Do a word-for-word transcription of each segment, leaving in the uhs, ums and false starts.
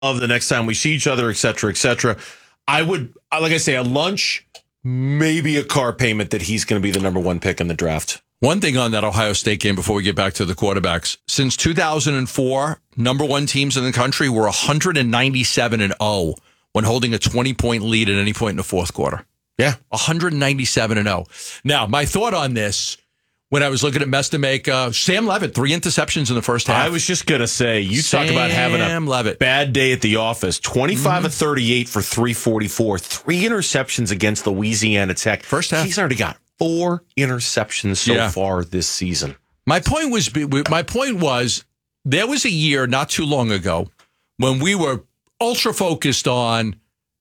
the next time we see each other, et cetera, et cetera. I would, like I say, a lunch, maybe a car payment that he's going to be the number one pick in the draft. One thing on that Ohio State game before we get back to the quarterbacks. Since two thousand four, number one teams in the country were one ninety-seven and oh when holding a twenty-point lead at any point in the fourth quarter. Yeah. one ninety-seven and oh. Now, my thought on this, when I was looking at Mestameka, Sam Levitt, three interceptions in the first half. I was just going to say, you Sam talk about having a Levitt. bad day at the office. twenty-five Mm-hmm. of thirty-eight for three forty-four. Three interceptions against Louisiana Tech. First half. He's already got four interceptions so Yeah. far this season. My point was, my point was, there was a year not too long ago when we were ultra focused on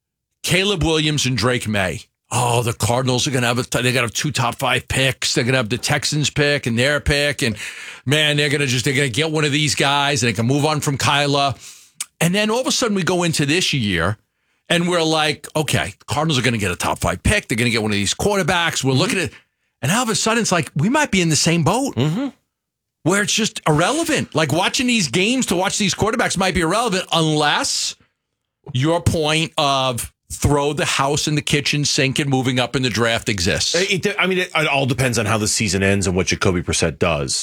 Caleb Williams and Drake May. Oh, the Cardinals are going to have a, they're going to have two top five picks. They're going to have the Texans pick and their pick. And man, they're going to just, they're going to get one of these guys and they can move on from Kyler. And then all of a sudden we go into this year and we're like, okay, Cardinals are going to get a top five pick. They're going to get one of these quarterbacks. We're mm-hmm. looking at, and all of a sudden it's like, we might be in the same boat mm-hmm. where it's just irrelevant. Like watching these games to watch these quarterbacks might be irrelevant unless your point of throw the house in the kitchen sink and moving up in the draft exists. It, I mean, it, it all depends on how the season ends and what Jacoby Brissett does.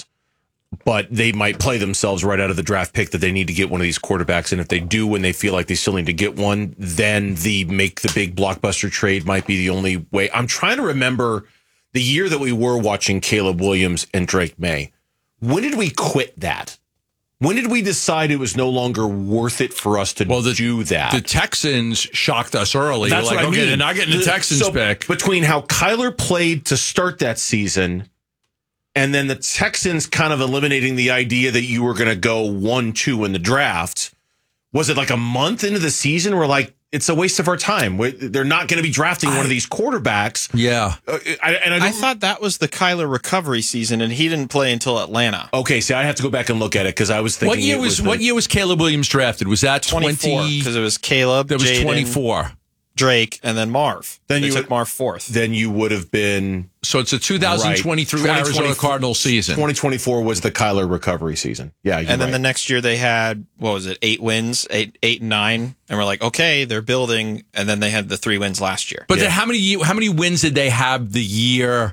But they might play themselves right out of the draft pick that they need to get one of these quarterbacks. And if they do, when they feel like they still need to get one, then the make the big blockbuster trade might be the only way. I'm trying to remember the year that we were watching Caleb Williams and Drake May. When did we quit that? When did we decide it was no longer worth it for us to well, the, do that? The Texans shocked us early. That's like, what I okay, mean. They're not getting the Texans so pick. Between how Kyler played to start that season and then the Texans kind of eliminating the idea that you were going to go one two in the draft, was it like a month into the season where like, it's a waste of our time. They're not going to be drafting I, one of these quarterbacks. Yeah. Uh, I, and I, I thought that was the Kyler recovery season, and he didn't play until Atlanta. Okay, see, I have to go back and look at it because I was thinking. What year it was, was the, what year was Caleb Williams drafted? Was that twenty-four? Because it was Caleb, that was Jaden, twenty-four. Drake, and then Marv. Then they you took would, Marv fourth. Then you would have been. So it's a two thousand twenty-three right. Arizona Cardinals season. twenty twenty-four was the Kyler recovery season. Yeah, you're and then right. the next year they had, what was it, eight wins, eight, eight and nine, and we're like, okay, they're building. And then they had the three wins last year. But yeah. then how many how many wins did they have the year?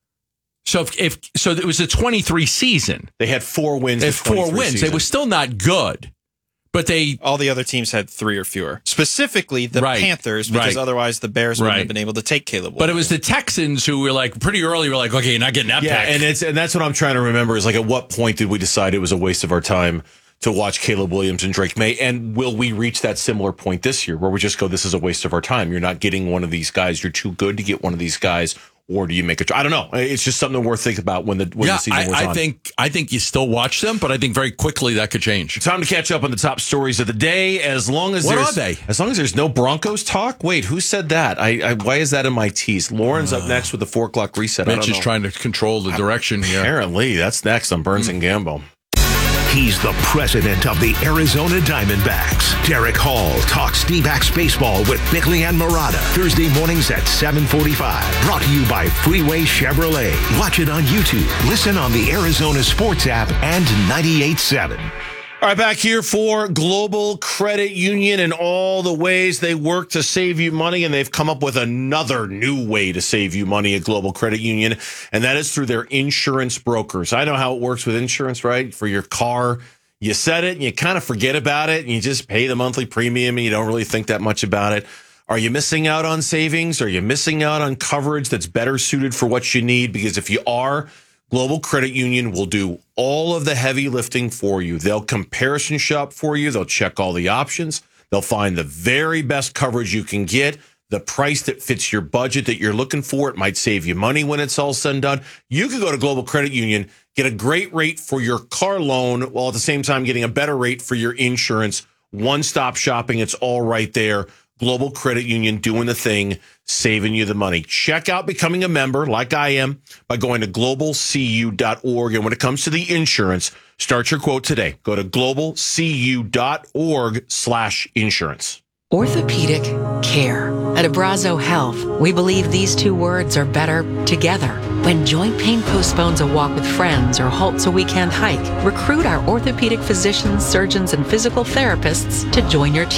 So if, if so, it was a twenty-three season. They had four wins. They had four wins. Season. They were still not good. But they all the other teams had three or fewer. Specifically the right, Panthers, because right. otherwise the Bears wouldn't right. have been able to take Caleb Williams. But it was the Texans who were like pretty early. Were like, okay, you're not getting that yeah, pick. and it's and that's what I'm trying to remember is like at what point did we decide it was a waste of our time to watch Caleb Williams and Drake May? And will we reach that similar point this year where we just go, this is a waste of our time? You're not getting one of these guys. You're too good to get one of these guys. Or do you make a? I don't know. It's just something worth thinking about when the when yeah, the season was I, on. I think I think you still watch them, but I think very quickly that could change. Time to catch up on the top stories of the day. As long as what there's, are they? As long as there's no Broncos talk. Wait, who said that? I, I why is that in my tease? Lauren's uh, up next with the four o'clock reset. Mitch I don't is know. trying to control the direction here. Apparently, that's next on Burns mm. and Gambo. He's the president of the Arizona Diamondbacks. Derek Hall talks D-backs baseball with Bickley and Murata. Thursday mornings at seven forty-five. Brought to you by Freeway Chevrolet. Watch it on YouTube. Listen on the Arizona Sports app and ninety-eight point seven. All right, back here for Global Credit Union and all the ways they work to save you money. And they've come up with another new way to save you money at Global Credit Union, and that is through their insurance brokers. I know how it works with insurance, right? For your car, you set it and you kind of forget about it and you just pay the monthly premium and you don't really think that much about it. Are you missing out on savings? Are you missing out on coverage that's better suited for what you need? Because if you are, Global Credit Union will do all of the heavy lifting for you. They'll comparison shop for you. They'll check all the options. They'll find the very best coverage you can get, the price that fits your budget that you're looking for. It might save you money when it's all said and done. You can go to Global Credit Union, get a great rate for your car loan, while at the same time getting a better rate for your insurance. One-stop shopping. It's all right there. Global Credit Union doing the thing, saving you the money. Check out becoming a member, like I am, by going to global c u dot org. And when it comes to the insurance, start your quote today. Go to global c u dot org slash insurance. Orthopedic care. At Abrazo Health, we believe these two words are better together. When joint pain postpones a walk with friends or halts a weekend hike, recruit our orthopedic physicians, surgeons, and physical therapists to join your team.